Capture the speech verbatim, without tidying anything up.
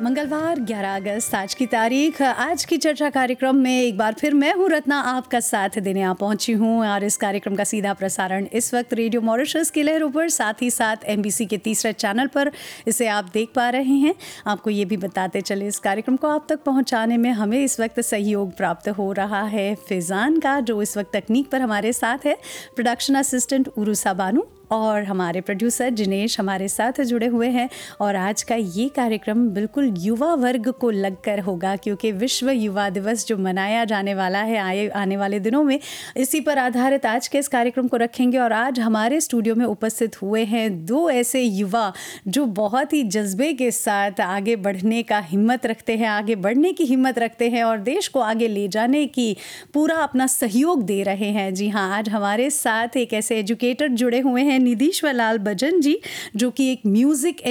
मंगलवार ग्यारह अगस्त आज की तारीख। आज की चर्चा कार्यक्रम में एक बार फिर मैं हूँ रत्ना आपका साथ देने आ पहुँची हूँ और इस कार्यक्रम का सीधा प्रसारण इस वक्त रेडियो मॉरिशस की लहरों पर साथ ही साथ एमबीसी के तीसरे चैनल पर इसे आप देख पा रहे हैं। आपको ये भी बताते चले इस कार्यक्रम को आप तक पहुँचाने में हमें इस वक्त सहयोग प्राप्त हो रहा है फिजान का, जो इस वक्त तकनीक पर हमारे साथ है, प्रोडक्शन असिस्टेंट उरुसा बानू और हमारे प्रोड्यूसर जिनेश हमारे साथ जुड़े हुए हैं। और आज का ये कार्यक्रम बिल्कुल युवा वर्ग को लगकर होगा, क्योंकि विश्व युवा दिवस जो मनाया जाने वाला है आए आने वाले दिनों में, इसी पर आधारित आज के इस कार्यक्रम को रखेंगे। और आज हमारे स्टूडियो में उपस्थित हुए हैं दो ऐसे युवा जो बहुत ही जज्बे के साथ आगे बढ़ने का हिम्मत रखते हैं, आगे बढ़ने की हिम्मत रखते हैं और देश को आगे ले जाने की पूरा अपना सहयोग दे रहे हैं। जी हाँ, आज हमारे साथ एक ऐसे एजुकेटर जुड़े हुए हैं, निधीश्वर लाल बजन जी, जो कि एक म्यूज़िक